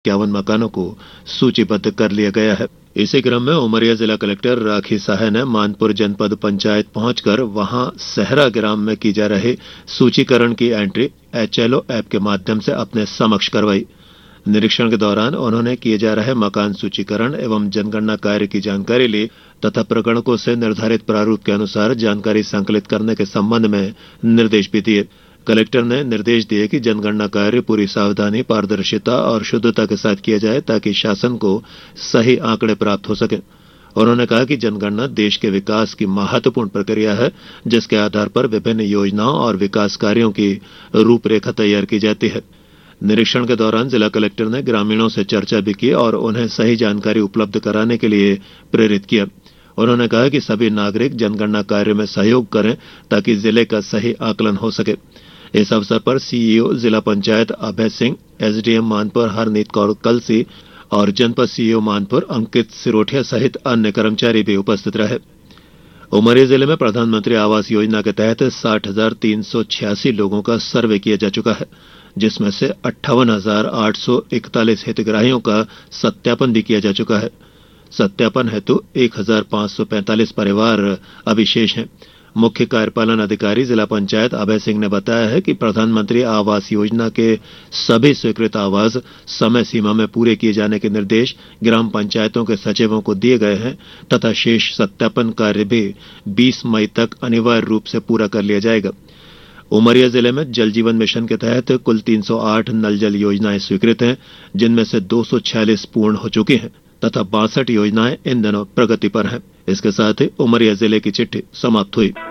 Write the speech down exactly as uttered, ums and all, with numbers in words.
इक्यावन मकानों को सूचीबद्ध कर लिया गया है। इसी क्रम में उमरिया जिला कलेक्टर राखी साहे ने मानपुर जनपद पंचायत पहुंचकर वहां सहरा ग्राम में की जा रही सूचीकरण की एंट्री एचएलओ ऐप के माध्यम से अपने समक्ष करवाई। निरीक्षण के दौरान उन्होंने किए जा रहे मकान सूचीकरण एवं जनगणना कार्य की जानकारी ली तथा प्रगणकों से निर्धारित प्रारूप के अनुसार जानकारी संकलित करने के संबंध में निर्देश भी दिए। कलेक्टर ने निर्देश दिए कि जनगणना कार्य पूरी सावधानी, पारदर्शिता और शुद्धता के साथ किया जाए ताकि शासन को सही आंकड़े प्राप्त हो सके। उन्होंने कहा कि जनगणना देश के विकास की महत्वपूर्ण प्रक्रिया है, जिसके आधार पर विभिन्न योजनाओं और विकास कार्यों की रूपरेखा तैयार की जाती है। निरीक्षण के दौरान जिला कलेक्टर ने ग्रामीणों से चर्चा भी की और उन्हें सही जानकारी उपलब्ध कराने के लिए प्रेरित किया। उन्होंने कहा कि सभी नागरिक जनगणना कार्य में सहयोग करें ताकि जिले का सही आकलन हो सके। इस अवसर पर सीईओ जिला पंचायत अभय सिंह, एसडीएम मानपुर हरनीत कौर कलसी और जनपद सीईओ मानपुर अंकित सिरोठिया सहित अन्य कर्मचारी भी उपस्थित रहे। उमरिया जिले में प्रधानमंत्री आवास योजना के तहत साठ हजार तीन सौ छियासी लोगों का सर्वे किया जा चुका है, जिसमें से अट्ठावन हजार आठ सौ इकतालीस हितग्राहियों का सत्यापन भी किया जा चुका है। सत्यापन हेतु एक हजार पांच सौ पैंतालीस परिवार अभी शेष हैं। मुख्य कार्यपालन अधिकारी जिला पंचायत अभय सिंह ने बताया है कि प्रधानमंत्री आवास योजना के सभी स्वीकृत आवास समय सीमा में पूरे किए जाने के निर्देश ग्राम पंचायतों के सचिवों को दिए गए हैं तथा शेष सत्यापन कार्य भी बीस मई तक अनिवार्य रूप से पूरा कर लिया जाएगा। उमरिया जिले में जल जीवन मिशन के तहत कुल तीन सौ आठ नल जल योजनाएं स्वीकृत हैं, जिनमें से दो सौ छियालीस पूर्ण हो चुकी हैं तथा बासठ योजनाएं इन दिनों प्रगति पर हैं। इसके साथ ही उमरिया जिले की चिट्ठी समाप्त हुई।